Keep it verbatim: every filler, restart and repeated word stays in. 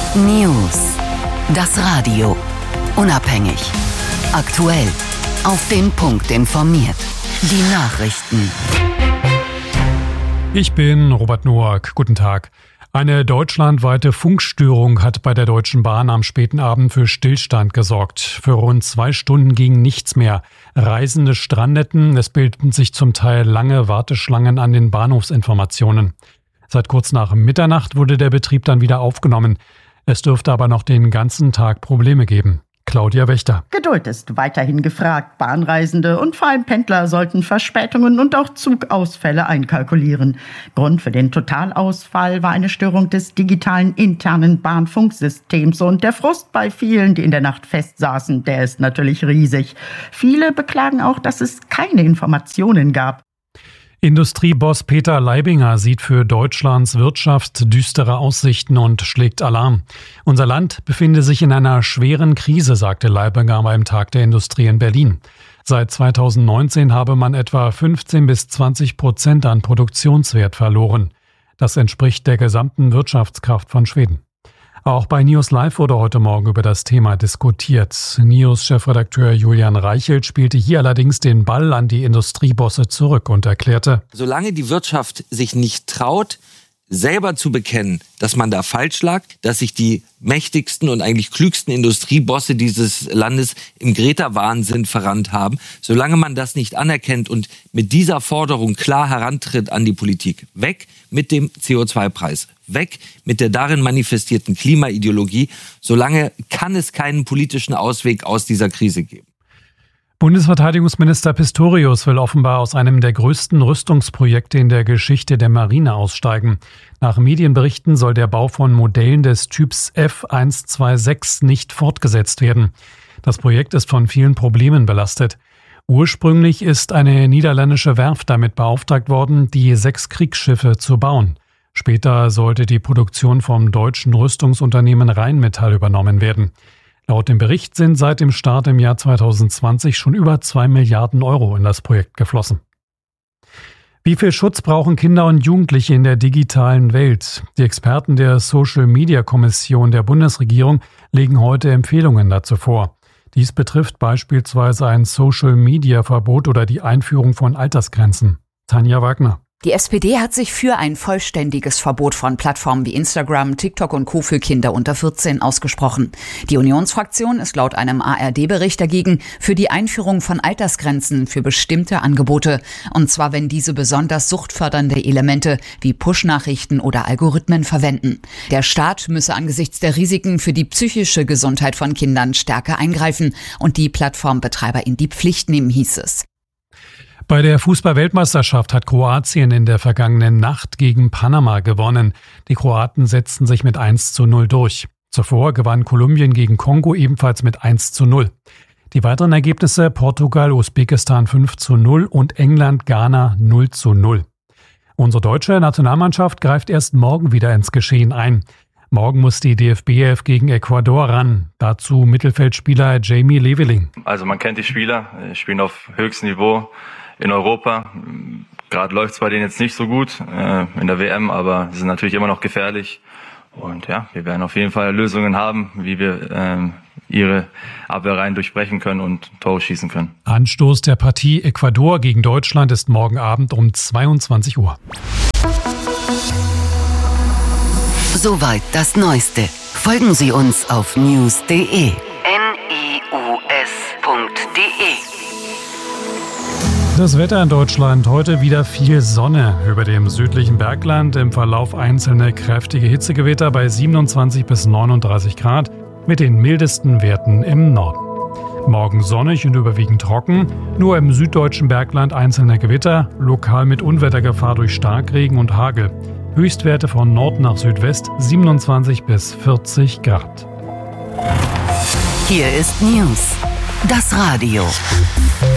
News. Das Radio. Unabhängig. Aktuell. Auf den Punkt informiert. Die Nachrichten. Ich bin Robert Noack. Guten Tag. Eine deutschlandweite Funkstörung hat bei der Deutschen Bahn am späten Abend für Stillstand gesorgt. Für rund zwei Stunden ging nichts mehr. Reisende strandeten, es bildeten sich zum Teil lange Warteschlangen an den Bahnhofsinformationen. Seit kurz nach Mitternacht wurde der Betrieb dann wieder aufgenommen. Es dürfte aber noch den ganzen Tag Probleme geben. Claudia Wächter. Geduld ist weiterhin gefragt. Bahnreisende und vor allem Pendler sollten Verspätungen und auch Zugausfälle einkalkulieren. Grund für den Totalausfall war eine Störung des digitalen internen Bahnfunksystems. Und der Frust bei vielen, die in der Nacht festsaßen, der ist natürlich riesig. Viele beklagen auch, dass es keine Informationen gab. Industrieboss Peter Leibinger sieht für Deutschlands Wirtschaft düstere Aussichten und schlägt Alarm. Unser Land befinde sich in einer schweren Krise, sagte Leibinger beim Tag der Industrie in Berlin. Seit zweitausendneunzehn habe man etwa fünfzehn bis zwanzig Prozent an Produktionswert verloren. Das entspricht der gesamten Wirtschaftskraft von Schweden. Auch bei News Live wurde heute Morgen über das Thema diskutiert. News-Chefredakteur Julian Reichelt spielte hier allerdings den Ball an die Industriebosse zurück und erklärte: Solange die Wirtschaft sich nicht traut, selber zu bekennen, dass man da falsch lag, dass sich die mächtigsten und eigentlich klügsten Industriebosse dieses Landes im Greta-Wahnsinn verrannt haben, solange man das nicht anerkennt und mit dieser Forderung klar herantritt an die Politik, weg mit dem C O zwei Preis, weg mit der darin manifestierten Klimaideologie, solange kann es keinen politischen Ausweg aus dieser Krise geben. Bundesverteidigungsminister Pistorius will offenbar aus einem der größten Rüstungsprojekte in der Geschichte der Marine aussteigen. Nach Medienberichten soll der Bau von Modellen des Typs F hundertsechsundzwanzig nicht fortgesetzt werden. Das Projekt ist von vielen Problemen belastet. Ursprünglich ist eine niederländische Werft damit beauftragt worden, die sechs Kriegsschiffe zu bauen. Später sollte die Produktion vom deutschen Rüstungsunternehmen Rheinmetall übernommen werden. Laut dem Bericht sind seit dem Start im Jahr zweitausendzwanzig schon über zwei Milliarden Euro in das Projekt geflossen. Wie viel Schutz brauchen Kinder und Jugendliche in der digitalen Welt? Die Experten der Social-Media-Kommission der Bundesregierung legen heute Empfehlungen dazu vor. Dies betrifft beispielsweise ein Social-Media-Verbot oder die Einführung von Altersgrenzen. Tanja Wagner. Die S P D hat sich für ein vollständiges Verbot von Plattformen wie Instagram, TikTok und Co. für Kinder unter vierzehn ausgesprochen. Die Unionsfraktion ist laut einem A R D-Bericht dagegen für die Einführung von Altersgrenzen für bestimmte Angebote. Und zwar, wenn diese besonders suchtfördernde Elemente wie Push-Nachrichten oder Algorithmen verwenden. Der Staat müsse angesichts der Risiken für die psychische Gesundheit von Kindern stärker eingreifen und die Plattformbetreiber in die Pflicht nehmen, hieß es. Bei der Fußball-Weltmeisterschaft hat Kroatien in der vergangenen Nacht gegen Panama gewonnen. Die Kroaten setzten sich mit eins zu null durch. Zuvor gewann Kolumbien gegen Kongo ebenfalls mit eins zu null. Die weiteren Ergebnisse: Portugal, Usbekistan fünf zu null und England, Ghana null zu null. Unsere deutsche Nationalmannschaft greift erst morgen wieder ins Geschehen ein. Morgen muss die D F B elf gegen Ecuador ran. Dazu Mittelfeldspieler Jamie Leveling. Also man kennt die Spieler, spielen auf höchstem Niveau in Europa. Gerade läuft es bei denen jetzt nicht so gut äh, in der W M, aber sie sind natürlich immer noch gefährlich. Und ja, wir werden auf jeden Fall Lösungen haben, wie wir äh, ihre Abwehrreihen durchbrechen können und Tore schießen können. Anstoß der Partie Ecuador gegen Deutschland ist morgen Abend um zweiundzwanzig Uhr. Soweit das Neueste. Folgen Sie uns auf news punkt de. N I U S punkt de. Das Wetter in Deutschland: heute wieder viel Sonne. Über dem südlichen Bergland im Verlauf einzelne kräftige Hitzegewitter bei siebenundzwanzig bis neununddreißig Grad mit den mildesten Werten im Norden. Morgen sonnig und überwiegend trocken, nur im süddeutschen Bergland einzelne Gewitter, lokal mit Unwettergefahr durch Starkregen und Hagel. Höchstwerte von Nord nach Südwest siebenundzwanzig bis vierzig Grad. Hier ist News, das Radio.